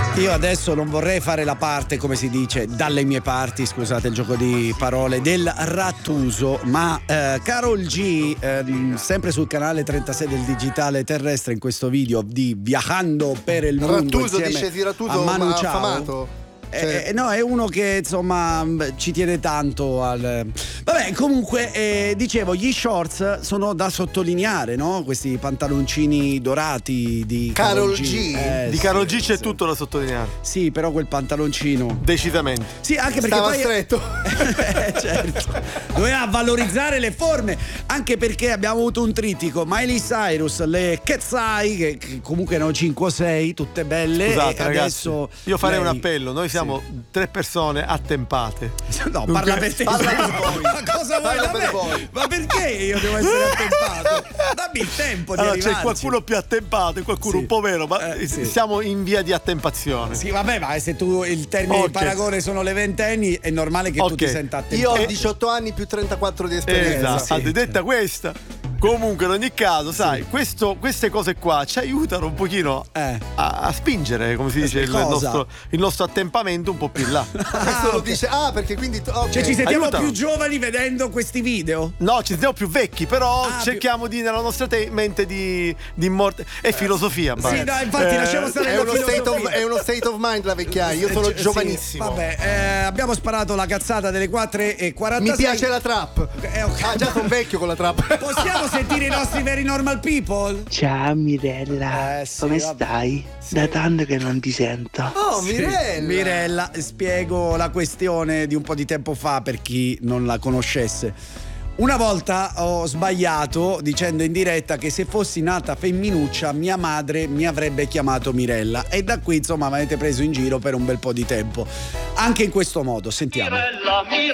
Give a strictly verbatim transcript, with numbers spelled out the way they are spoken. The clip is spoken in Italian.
Io adesso non vorrei fare la parte, come si dice, dalle mie parti, scusate il gioco di parole, del Rattuso, ma eh, Karol G, eh, sempre sul canale trentasei del digitale terrestre, in questo video di Viajando per il mondo, Rattuso, dice sì, Rattuso, a Manu ma Chao. affamato. Eh, eh, no, è uno che insomma ci tiene tanto al... Vabbè, comunque eh, dicevo, gli shorts sono da sottolineare, no? Questi pantaloncini dorati di Karol G, G. Eh, Di sì, Karol G c'è sì. tutto da sottolineare. Sì, però quel pantaloncino Decisamente. sì, anche perché Stava poi stretto. eh, certo. Doveva valorizzare le forme, anche perché abbiamo avuto un trittico: Miley Cyrus, le Cat's Eye, che, che comunque erano cinque o sei, tutte belle. Scusate, e ragazzi, adesso io farei lei... un appello. Noi siamo tre persone attempate. No, Non parla che- per te. Parla per voi. Ma cosa vuoi Parla da per me? voi. Ma perché io devo essere attempato? Dammi il tempo di Allora, arrivarci. c'è qualcuno più attempato e qualcuno Sì. un po' meno, ma Eh, sì. siamo in via di attempazione. Sì, vabbè, ma se tu il termine Ok. di paragone sono le ventenni, è normale che tu Ok. ti senta attempato. Io ho Eh. diciotto anni più trentaquattro di esperienza. Esatto, sì. detta questa. Comunque, in ogni caso, sai, questo, queste cose qua ci aiutano un pochino Eh. a, a spingere, come si dice, il Cosa? nostro, il nostro attempamento un po' più in là. Questo lo ok. dice, ah, perché quindi. ok. Cioè ci sentiamo Aiutano. più giovani vedendo questi video? No, ci sentiamo più vecchi, però Ah, cerchiamo di, nella nostra te- mente di, di immorte. È filosofia, Sì, basta. no, infatti Eh, lasciamo stare È la uno, state of, filosofia. è uno state of mind la vecchiaia. Io sono Sì, giovanissimo. vabbè, eh, abbiamo sparato la cazzata delle quattro e quarantasei. Mi piace la trap. Eh, ok. Ah, già sono vecchio con la trap. Possiamo sentire i nostri veri normal people? Ciao Mirella, Eh, sì, come vabbè. stai? Sì. Da tanto che non ti sento. Oh, Sì, Mirella. Mirella, spiego la questione di un po' di tempo fa per chi non la conoscesse. Una volta ho sbagliato dicendo in diretta che se fossi nata femminuccia mia madre mi avrebbe chiamato Mirella, e da qui insomma mi avete preso in giro per un bel po' di tempo. Anche in questo modo, sentiamo.